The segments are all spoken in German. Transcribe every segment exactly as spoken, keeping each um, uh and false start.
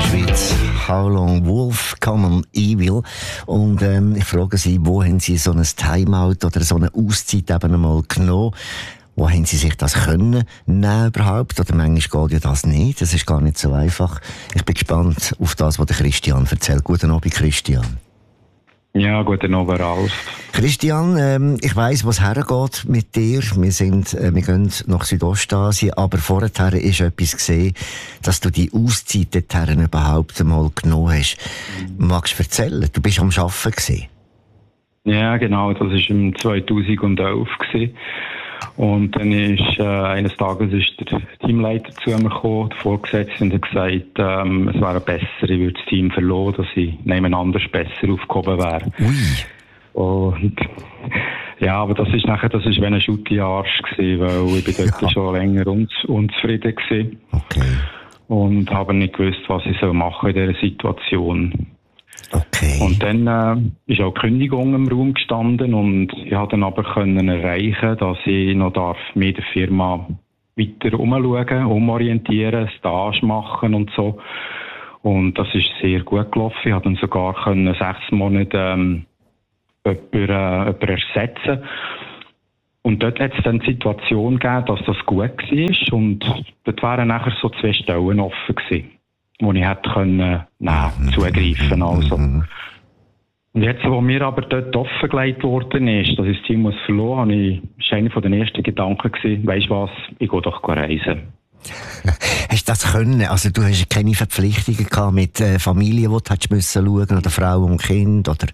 Schweiz. How long wolf, common evil. Und ähm, ich frage Sie, wo haben Sie so ein Timeout oder so eine Auszeit eben einmal genommen? Wo haben Sie sich das können nehmen überhaupt? Oder manchmal geht ja das nicht. Das ist gar nicht so einfach. Ich bin gespannt auf das, was der Christian erzählt. Guten Abend, Christian. Ja, guten Abend, Ralf. Christian, ähm, ich weiss, wo es hergeht mit dir. Wir, sind, äh, wir gehen nach Südostasien, aber vorher ist etwas gesehen, dass du die Auszeit dorthin überhaupt einmal genommen hast. Mhm. Magst du erzählen? Du bist am Arbeiten gewesen. Ja, genau, das war im zweitausendelf gewesen. Und dann ist, äh, eines Tages ist der Teamleiter zu mir gekommen, der Vorgesetzte, und hat gesagt, ähm, es wäre besser, ich würde das Team verloren, dass ich nebeneinander besser aufgehoben wäre. Ui. Und, ja, aber das ist nachher, das ist wie ein Schutt in den Arsch gewesen, weil ich bin dort ja. schon länger unz, unzufrieden gewesen. Okay. Und habe nicht gewusst, was ich soll machen in dieser Situation. Okay. Und dann äh, ist auch die Kündigung im Raum gestanden und ich konnte dann aber können erreichen, dass ich noch darf mit der Firma weiter umschauen, umorientieren, Stage machen und so. Und das ist sehr gut gelaufen. Ich konnte dann sogar können sechs Monate ähm, jemanden, äh, jemanden ersetzen. Und dort hat es dann die Situation gegeben, dass das gut war und dort waren nachher so zwei Stellen offen gewesen, wo ich hätte können, nein, zugreifen, also. Und jetzt, wo mir aber dort offengelegt worden ist, dass ich das Team muss verloren, habe ich, ist einer von den ersten Gedanken gewesen, weisst du was, ich gehe doch reisen. Hast du das können? Also du hast keine Verpflichtungen gehabt mit äh, Familie, die du hättest müssen schauen, oder Frau und Kind, oder?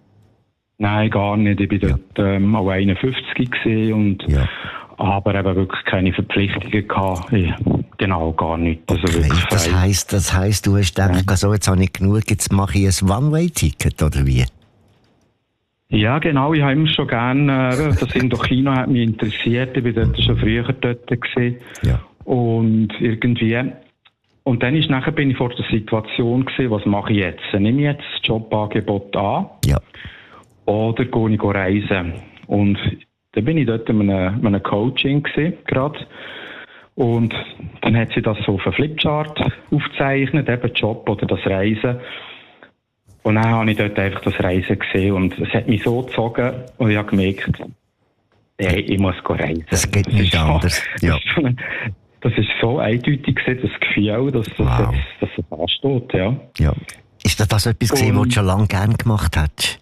Nein, gar nicht. Ich war dort ja. ähm, auch einundfünfzig gewesen und ja. aber eben wirklich keine Verpflichtungen gehabt. Ja, genau, gar nicht. Also okay. wirklich das heisst, das heisst, du hast gedacht, ja. so, jetzt habe ich genug, jetzt mache ich ein One-Way-Ticket, oder wie? Ja, genau. Ich habe immer schon gerne, äh, das Indokino hat mich interessiert. Ich war dort schon früher dort gewesen. Ja. Und irgendwie, und dann ist nachher bin ich vor der Situation gewesen, was mache ich jetzt? Nehme ich jetzt das Jobangebot an? Ja. Oder gehe ich reisen? Und dann bin ich dort in einem, einem Coaching gewesen, gerade. Und dann hat sie das so auf einem Flipchart aufgezeichnet, eben Job oder das Reisen. Und dann habe ich dort einfach das Reisen gesehen und es hat mich so gezogen und ich habe gemerkt, hey, ich muss reisen. Das geht nicht anders. So, ja. Das ist so eindeutig gewesen, das Gefühl, dass das wow. jetzt, dass es ansteht, ja. Ja. Ist das, das etwas gewesen, was du schon lange gerne gemacht hast?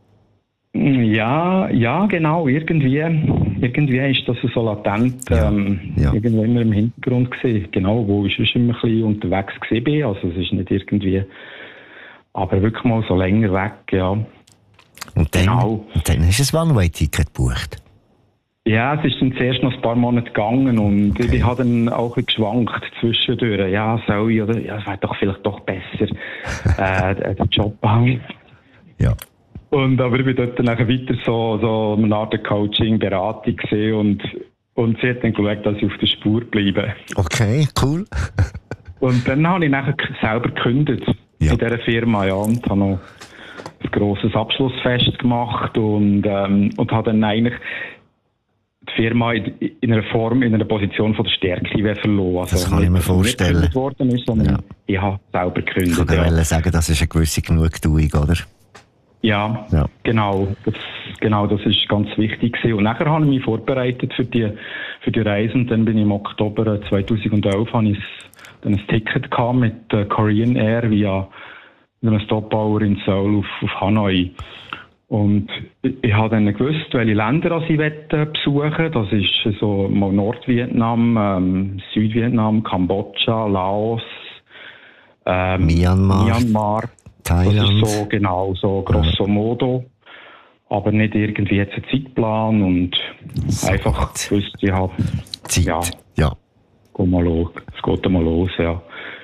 Ja, ja, genau, irgendwie, irgendwie ist das so latent, ja, ähm, ja. irgendwo immer im Hintergrund gewesen, genau, wo ich schon immer ein bisschen unterwegs gewesen bin, also es ist nicht irgendwie, aber wirklich mal so länger weg, ja. Und dann, genau. und dann hast du ein One-Way-Ticket gebucht? Ja, es ist dann zuerst noch ein paar Monate gegangen und okay. ich habe dann auch ein bisschen geschwankt zwischendurch, ja, soll ich, oder, ja, es wäre doch vielleicht doch besser, äh, den Job haben. Ja. Und, aber ich bin dort dann weiter so, so eine Art Coaching, Beratung gesehen und, und sie hat dann geschaut, dass ich auf der Spur bleibe. Okay, cool. Und dann habe ich nachher selber gekündigt ja. in dieser Firma, ja, und habe noch ein grosses Abschlussfest gemacht und, ähm, und habe dann eigentlich die Firma in, in einer Form, in einer Position von der Stärke verloren. Also das kann ich mir vorstellen. Nicht worden ist, sondern ja. ich habe selber gekündigt. Ich kann ja. sagen, das ist eine gewisse Genugtuung, oder? Ja, ja, genau. Das, genau, das ist ganz wichtig gewesen. Und nachher habe ich mich vorbereitet für die, für die Reise. Und dann bin ich im Oktober zweitausendelf habe ich dann ein Ticket gehabt mit äh, Korean Air via einem Stopover in Seoul auf, auf Hanoi. Und ich, ich habe dann gewusst, welche Länder ich möchte besuchen. Das ist so mal Nordvietnam, ähm, Südvietnam, Kambodscha, Laos, ähm, Myanmar. Myanmar. Thailand. Das ist so, genau, so grosso modo. Aber nicht irgendwie jetzt ein Zeitplan und so einfach gewusst, ich habe Zeit. Ja. ja. Geh mal los. Es geht mal los, ja.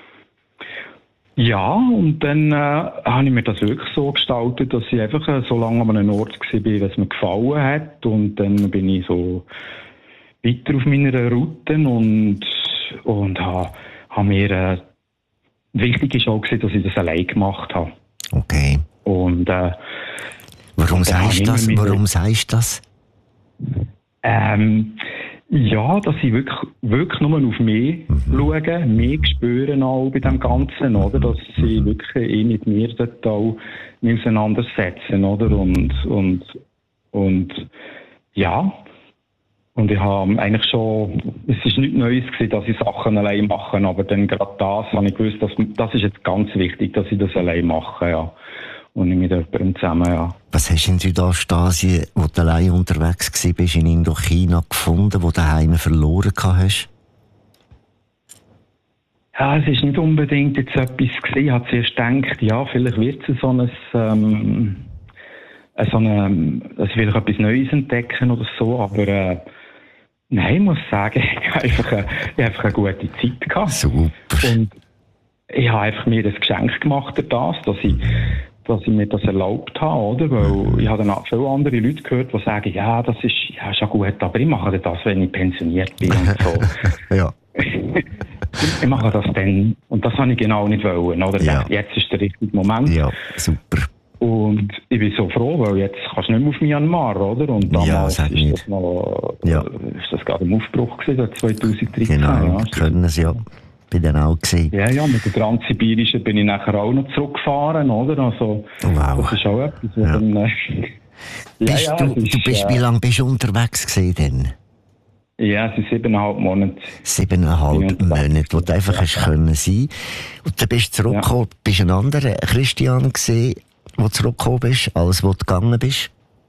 Ja, und dann äh, habe ich mir das wirklich so gestaltet, dass ich einfach äh, so lange an einem Ort war, wie es mir gefallen hat. Und dann bin ich so weiter auf meiner Route und, und habe ha mir äh, wichtig war auch, dass ich das allein gemacht habe. Okay. Und, äh, Warum sagst du das? Warum sagst du das? Ähm, Ja, dass sie wirklich, wirklich nur auf mich mhm. schauen, mich spüren auch bei dem Ganzen, oder? Dass sie mhm. wirklich eh mit mir dort auch auseinandersetzen, oder? Und, und, und, ja. Und ich habe eigentlich schon, es ist nichts Neues gewesen, dass ich Sachen allein mache, aber dann gerade das habe ich gewusst, dass, das ist jetzt ganz wichtig, dass ich das allein mache, ja. Und nicht mit jemandem zusammen, ja. Was hast du in Südostasien, wo du allein unterwegs warst, in Indochina gefunden, wo du daheim verloren hast? Ja, es ist nicht unbedingt jetzt etwas gewesen. Ich habe zuerst gedacht, ja, vielleicht wird es so ein, ähm, so eine, dass ich vielleicht etwas Neues entdecken oder so, aber, äh, nein, ich muss sagen, ich habe einfach eine, ich habe einfach eine gute Zeit gehabt. Super. Und ich habe einfach mir das Geschenk gemacht, das, dass ich, dass ich mir das erlaubt habe, oder? Weil ich habe dann auch viele andere Leute gehört, die sagen, ja, das ist, ja, ist ja gut, aber ich mache das, wenn ich pensioniert bin und so. Ja. Ich mache das dann. Und das habe ich genau nicht wollen, oder? Ja. Jetzt ist der richtige Moment. Ja, super. Und ich bin so froh, weil jetzt kannst du nicht mehr auf Myanmar, oder? Und damals ja, ist das noch, ja. ist das gerade im Aufbruch gewesen, zwanzig dreizehn. Genau, ja. können sie ja. Bin dann auch gewesen. Ja, ja, mit der Transsibirischen bin ich nachher auch noch zurückgefahren, oder? Also, wow. Das ist auch etwas, was ja. dann, äh, bist ja, du, ja, ist, du bist, äh, wie lange bist du unterwegs gewesen denn? Ja, es sind siebeneinhalb Monate. Siebeneinhalb Monate, wo du einfach ja. hast können sein. Und dann bist du zurückgekommen, ja. bist ein anderer Christian gewesen, wo du zurückgekommen bist, als wo du gegangen bist?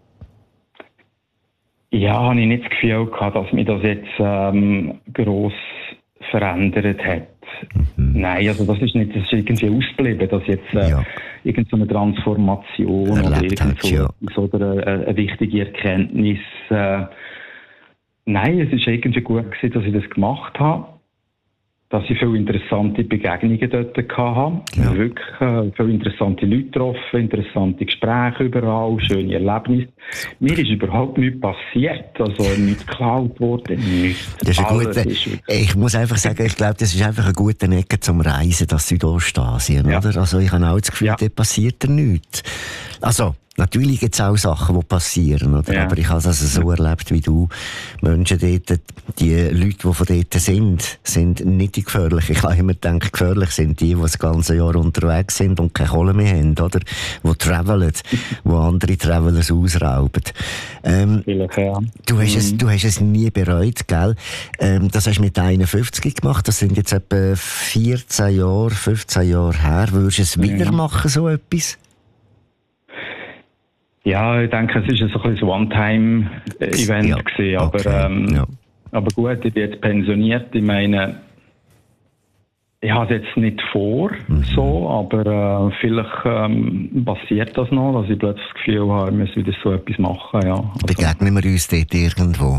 Ja, habe ich nicht das Gefühl gehabt, dass mich das jetzt ähm, gross verändert hat. Mhm. Nein, also das ist nicht, das ist irgendwie ausgeblieben, dass jetzt äh, ja. irgendeine Transformation erlebt oder, irgend ja. so, oder eine, eine wichtige Erkenntnis. Äh, nein, es ist irgendwie gut gewesen, dass ich das gemacht habe, dass ich viele interessante Begegnungen dort hatte. Ja. Wirklich äh, viele interessante Leute getroffen, interessante Gespräche überall, schöne Erlebnisse. Mir ist überhaupt nichts passiert, also nichts geklaut worden, nichts. Das ist ein guter, ist ich muss einfach sagen, ich glaube, das ist einfach eine gute Ecke zum Reisen, das Südostasien, ja. oder? Also ich habe auch das Gefühl, ja. dort passiert nichts. Also, natürlich gibt es auch Sachen, die passieren, oder? Ja. Aber ich habe es also so erlebt wie du. Menschen dort, die Leute, die von dort sind, sind nicht die gefährlich. Ich habe immer gedacht, gefährlich sind die, die das ganze Jahr unterwegs sind und keine Kohle mehr haben, oder? Die travelen, die andere Travelers ausrauben. Ähm, ja. du, hast mhm. es, du hast es nie bereut, gell? Ähm, das hast du mit einundfünfzig gemacht. Das sind jetzt etwa vierzehn Jahre, fünfzehn Jahre her. Würdest du es wieder mhm. machen, so etwas? Ja, ich denke, es war so ein bisschen ein One-Time-Event ja, gewesen, aber, okay, ähm, ja. aber gut, ich bin jetzt pensioniert. Ich meine, ich habe es jetzt nicht vor, mhm. so, aber äh, vielleicht ähm, passiert das noch, dass ich plötzlich das Gefühl habe, ich muss wieder so etwas machen. Ja. Also. Begegnen wir uns dort irgendwo?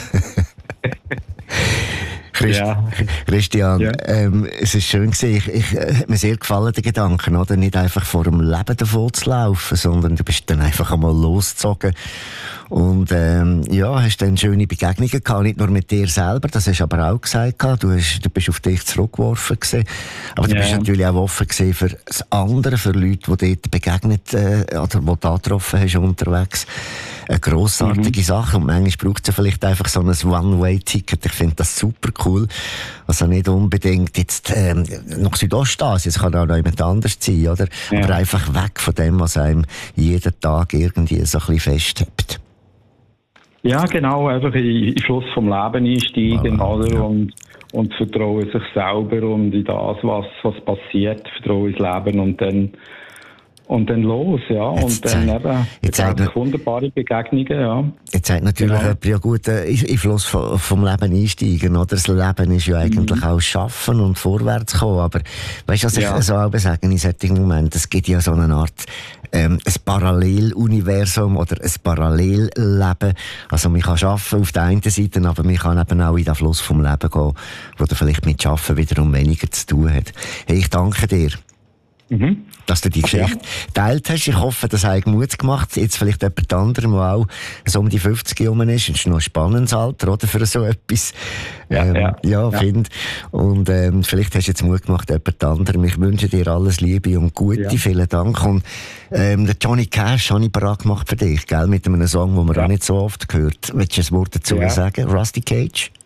Christ, ja. Christian, ja. Ähm, es ist schön gewesen. Ich, ich, äh, hat mir sehr gefallen, der Gedanken, oder? Nicht einfach vor dem Leben davon zu laufen, sondern du bist dann einfach einmal losgezogen. Und, ähm, ja, hast dann schöne Begegnungen gehabt, nicht nur mit dir selber, das hast du aber auch gesagt, du, hast, du bist auf dich zurückgeworfen gewesen. Aber du ja. bist natürlich auch offen gewesen für das andere, für Leute, die dort begegnet, äh, oder die du getroffen hast unterwegs. Eine grossartige mhm. Sache. Und manchmal braucht es ja vielleicht einfach so ein One-Way-Ticket. Ich finde das super cool. Also nicht unbedingt jetzt ähm, nach Südostasien, es kann auch noch jemand anders sein, oder? Ja. Aber einfach weg von dem, was einem jeden Tag irgendwie so ein bisschen festhebt. Ja, genau. Einfach in den Fluss vom Leben einsteigen, voilà, oder? Ja. Und, und vertrauen sich selber und in das, was, was passiert, vertrauen ins Leben und dann Und dann los, ja. Jetzt und dann eben, jetzt hat wunderbare Begegnungen, ja. Jetzt sagt natürlich genau. jemand, ja gut, äh, in den Fluss vom, vom Leben einsteigen, oder? Das Leben ist ja eigentlich mhm. auch Schaffen und vorwärts kommen. Aber, weißt du, was ja. ich so auch sage in solchen Momenten? Es gibt ja so eine Art, ähm, ein Paralleluniversum oder ein Parallelleben. Also, man kann schaffen auf der einen Seite, aber man kann eben auch in den Fluss vom Leben gehen, wo du vielleicht mit Schaffen wiederum weniger zu tun hat. Hey, ich danke dir. Mhm. Dass du die Geschichte ja. teilt hast. Ich hoffe, das hat Mut gemacht. Jetzt vielleicht jemand anderem, der auch so um die fünfzig herum ist. Das ist noch ein spannendes Alter, oder? Für so etwas. Ja, ähm, ja. ja, ja. finde. Und ähm, vielleicht hast du jetzt Mut gemacht, jemand anderem. Ich wünsche dir alles Liebe und Gute. Ja. Vielen Dank. Und ähm, der Johnny Cash habe ich bereit gemacht für dich, gell? Mit einem Song, den man ja. auch nicht so oft hört. Willst du ein Wort dazu ja. sagen? Rusty Cage?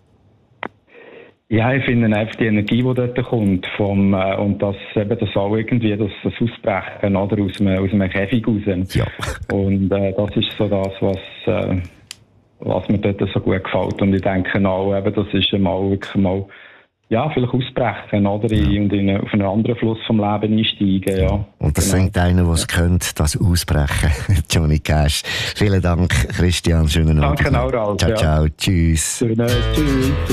Ja, ich finde einfach die Energie, die dort kommt, vom, äh, und das, eben das auch irgendwie, das, das Ausbrechen, oder, aus einem, aus einem Käfig raus. Ja. Und, äh, das ist so das, was, äh, was mir dort so gut gefällt. Und ich denke auch, eben, das ist mal wirklich mal, ja, vielleicht ausbrechen, oder, ja. Und in, auf einen anderen Fluss vom Leben einsteigen, ja. Und das genau. Sagt einer, der es ja. könnte, das Ausbrechen. Johnny Cash. Vielen Dank, Christian. Schönen Abend. Danke auch, Ralf. Ciao, ciao. Ja. Tschüss. Schönen, tschüss.